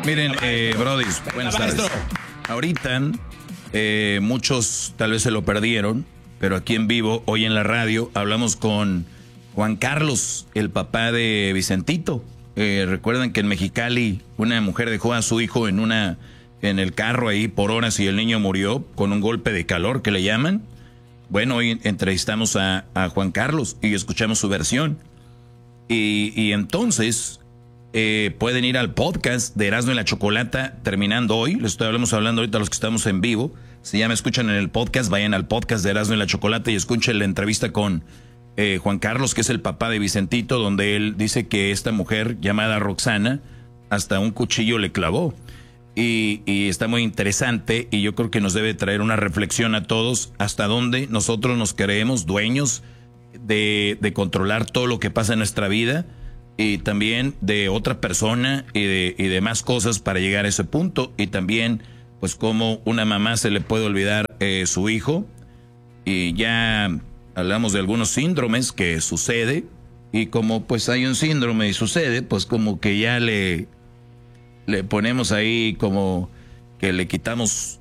Miren, brodis, buenas tardes. Ahorita, muchos tal vez se lo perdieron, pero aquí en vivo, hoy en la radio, hablamos con Juan Carlos, el papá de Vicentito. Recuerdan que en Mexicali una mujer dejó a su hijo en el carro ahí por horas y el niño murió con un golpe de calor que le llaman. Bueno, hoy entrevistamos a Juan Carlos y escuchamos su versión. Y entonces pueden ir al podcast de Erasmo y la Chocolata terminando hoy. Les estamos hablando ahorita a los que estamos en vivo. Si ya me escuchan en el podcast, vayan al podcast de Erasmo y la Chocolata y escuchen la entrevista con Juan Carlos, que es el papá de Vicentito, donde él dice que esta mujer llamada Roxana hasta un cuchillo le clavó. Y está muy interesante y yo creo que nos debe traer una reflexión a todos hasta dónde nosotros nos creemos dueños de controlar todo lo que pasa en nuestra vida y también de otra persona y de más cosas para llegar a ese punto. Y también pues cómo una mamá se le puede olvidar su hijo. Y ya hablamos de algunos síndromes que sucede y como pues hay un síndrome y sucede, pues como que ya le ponemos ahí como que le quitamos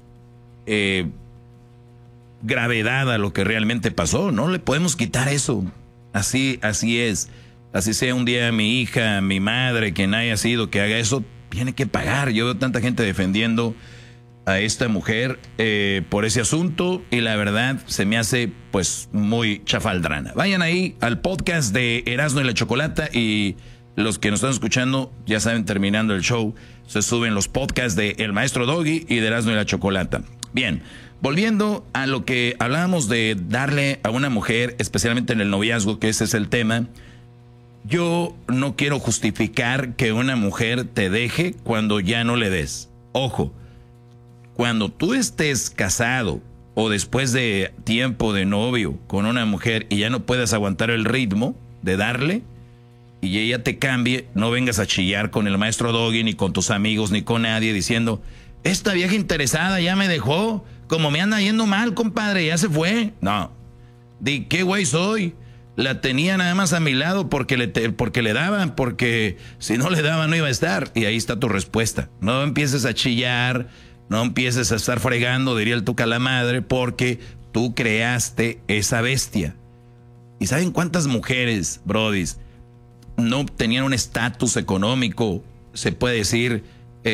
gravedad a lo que realmente pasó. No le podemos quitar eso. Así es. Así sea un día mi hija, mi madre, quien haya sido que haga eso, tiene que pagar. Yo veo tanta gente defendiendo a esta mujer por ese asunto y la verdad se me hace pues muy chafaldrana. Vayan ahí al podcast de Erasmo y la Chocolata y los que nos están escuchando, ya saben, terminando el show, se suben los podcasts de El Maestro Doggy y de Erasmo y la Chocolata. Bien, volviendo a lo que hablábamos de darle a una mujer, especialmente en el noviazgo, que ese es el tema. Yo no quiero justificar que una mujer te deje cuando ya no le des. Ojo, cuando tú estés casado o después de tiempo de novio con una mujer y ya no puedas aguantar el ritmo de darle, y ella te cambie, no vengas a chillar con el Maestro Doggy, ni con tus amigos, ni con nadie, diciendo, esta vieja interesada ya me dejó, como me anda yendo mal, compadre, ya se fue. No, di, ¿qué güey soy? La tenía nada más a mi lado porque le daban, porque si no le daban no iba a estar. Y ahí está tu respuesta. No empieces a chillar, no empieces a estar fregando, diría el Tuca la madre, porque tú creaste esa bestia. ¿Y saben cuántas mujeres, brodis, no tenían un estatus económico, se puede decir,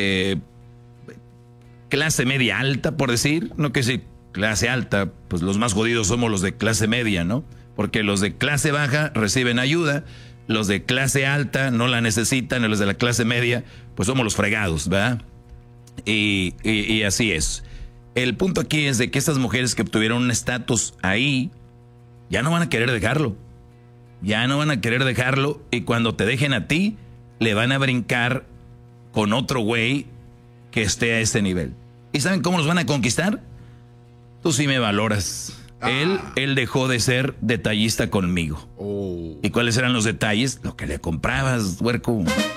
clase media alta, por decir? No que si clase alta, pues los más jodidos somos los de clase media, ¿no? Porque los de clase baja reciben ayuda, los de clase alta no la necesitan, y los de la clase media, pues somos los fregados, ¿verdad? Y así es. El punto aquí es de que estas mujeres que obtuvieron un estatus ahí, ya no van a querer dejarlo. Ya no van a querer dejarlo y cuando te dejen a ti, le van a brincar con otro güey que esté a ese nivel. ¿Y saben cómo los van a conquistar? Tú sí me valoras. Él dejó de ser detallista conmigo. ¿Y cuáles eran los detalles? Lo que le comprabas, huerco.